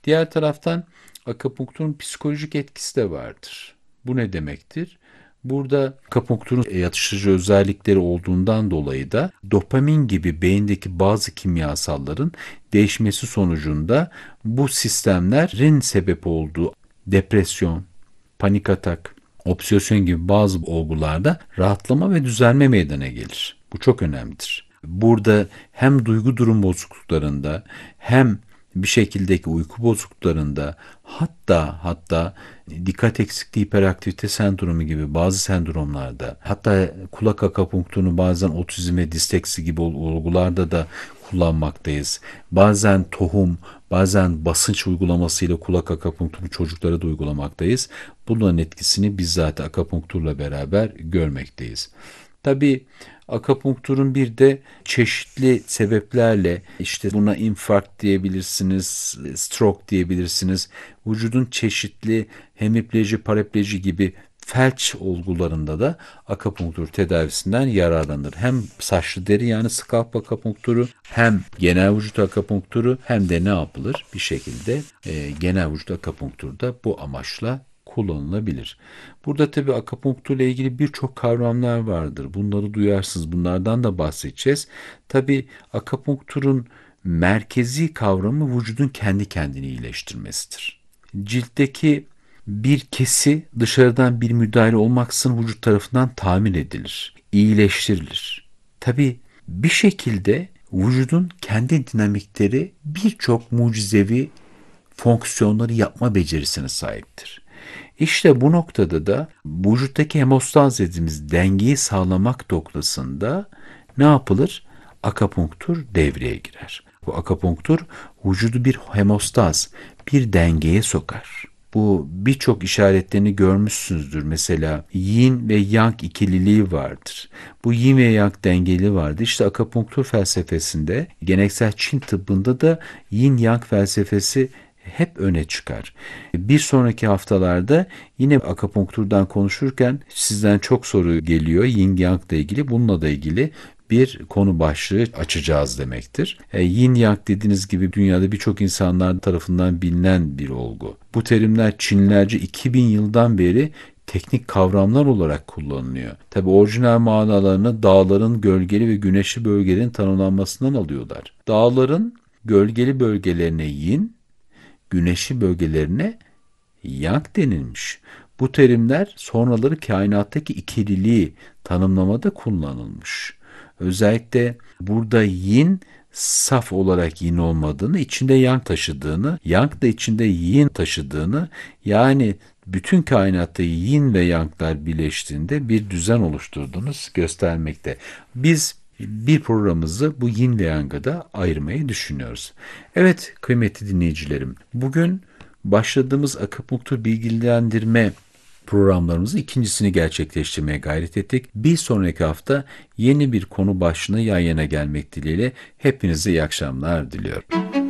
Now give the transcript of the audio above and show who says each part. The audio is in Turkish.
Speaker 1: Diğer taraftan akupunkturun psikolojik etkisi de vardır. Bu ne demektir? Burada akupunkturun yatıştırıcı özellikleri olduğundan dolayı da dopamin gibi beyindeki bazı kimyasalların değişmesi sonucunda bu sistemlerin sebep olduğu depresyon, panik atak, obsesyon gibi bazı olgularda rahatlama ve düzelme meydana gelir. Bu çok önemlidir. Burada hem duygu durum bozukluklarında hem bir şekildeki uyku bozukluklarında hatta dikkat eksikliği hiperaktivite sendromu gibi bazı sendromlarda hatta kulak akupunkturunu bazen otizm ve disleksi gibi olgularda da kullanmaktayız. Bazen tohum, bazen basınç uygulamasıyla kulak akupunkturu çocuklara da uygulamaktayız. Bunların etkisini bizzat akupunkturla beraber görmekteyiz. Tabii akupunkturun bir de çeşitli sebeplerle işte buna infarkt diyebilirsiniz, stroke diyebilirsiniz. Vücudun çeşitli hemipleji, parapleji gibi felç olgularında da akupunktur tedavisinden yararlanır. Hem saçlı deri yani scalp akupunkturu hem genel vücut akupunkturu hem de ne yapılır? Bir şekilde genel vücut akupunkturu da bu amaçla kullanılabilir. Burada tabii akupunktur ile ilgili birçok kavramlar vardır. Bunları duyarsınız. Bunlardan da bahsedeceğiz. Tabii akupunkturun merkezi kavramı vücudun kendi kendini iyileştirmesidir. Ciltteki bir kesi dışarıdan bir müdahale olmaksızın vücut tarafından tamir edilir, iyileştirilir. Tabii bir şekilde vücudun kendi dinamikleri birçok mucizevi fonksiyonları yapma becerisine sahiptir. İşte bu noktada da vücuttaki hemostaz dediğimiz dengeyi sağlamak noktasında ne yapılır? Akupunktur devreye girer. Bu akupunktur vücudu bir hemostaz, bir dengeye sokar. Bu birçok işaretlerini görmüşsünüzdür. Mesela yin ve yang ikililiği vardır. Bu yin ve yang dengeli vardır. İşte akupunktur felsefesinde, geleneksel Çin tıbbında da yin yang felsefesi hep öne çıkar. Bir sonraki haftalarda yine akupunkturdan konuşurken sizden çok soru geliyor yin yang ile ilgili. Bununla da ilgili bir konu başlığı açacağız demektir. Yin yang dediğiniz gibi dünyada birçok insanlar tarafından bilinen bir olgu. Bu terimler Çinlilerce 2000 yıldan beri teknik kavramlar olarak kullanılıyor. Tabi orijinal manalarını dağların gölgeli ve güneşli bölgelerin tanımlanmasından alıyorlar. Dağların gölgeli bölgelerine yin, güneşli bölgelerine yang denilmiş. Bu terimler sonraları kainattaki ikililiği tanımlamada kullanılmış. Özellikle burada yin saf olarak yin olmadığını, içinde yang taşıdığını, yang da içinde yin taşıdığını, yani bütün kainatta yin ve yanglar birleştiğinde bir düzen oluşturduğunu göstermekte. Biz bir programımızı bu yin ve yang'a da ayırmayı düşünüyoruz. Evet kıymetli dinleyicilerim, bugün başladığımız akupunktur bilgilendirme programlarımızın ikincisini gerçekleştirmeye gayret ettik. Bir sonraki hafta yeni bir konu başlığına yan yana gelmek dileğiyle hepinize iyi akşamlar diliyorum.